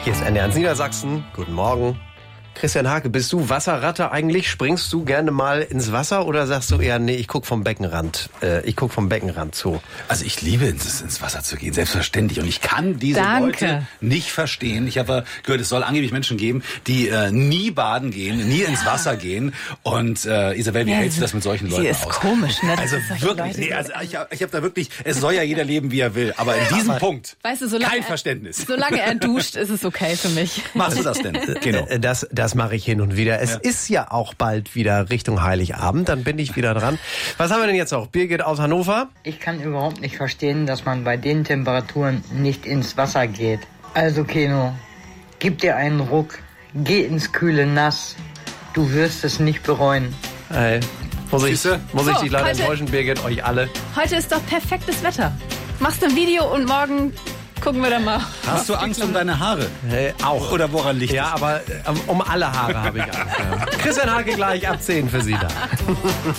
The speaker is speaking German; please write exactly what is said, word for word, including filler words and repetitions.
Hier ist N D R eins Niedersachsen. Guten Morgen. Christian Hake, bist du Wasserratte eigentlich? Springst du gerne mal ins Wasser oder sagst du eher, nee, ich guck vom Beckenrand, äh, ich guck vom Beckenrand zu? Also ich liebe ins, ins Wasser zu gehen, selbstverständlich. Und ich kann diese Danke. Leute nicht verstehen. Ich habe gehört, es soll angeblich Menschen geben, die äh, nie baden gehen, nie ins Wasser gehen. Und äh, Isabel, wie Ja, hältst du das mit solchen Leuten sie ist aus? komisch, ne? dass Also es solche wirklich, Leute nee, gibt. also ich, ich habe da wirklich, es soll ja jeder leben, wie er will. Aber in diesem Punkt, Weißt du, solange kein er, Verständnis. Solange er duscht, ist es okay für mich. Machst du das denn? Genau. Äh, Das, das mache ich hin und wieder. Es Ja. ist ja auch bald wieder Richtung Heiligabend, dann bin ich wieder dran. Was haben wir denn jetzt noch? Birgit aus Hannover? Ich kann überhaupt nicht verstehen, dass man bei den Temperaturen nicht ins Wasser geht. Also Keno, gib dir einen Ruck, geh ins kühle Nass. Du wirst es nicht bereuen. Hey, muss ich, Siehste? muss ich So, dich leider heute- enttäuschen, Birgit, euch alle. Heute ist doch perfektes Wetter. Machst ein Video und morgen gucken wir dann mal. Hast du Angst um deine Haare? Hey, auch. Oder woran liegt Ja, es? aber äh, um alle Haare habe ich Angst. Ja. Christian Hake gleich ab zehn für Sie da.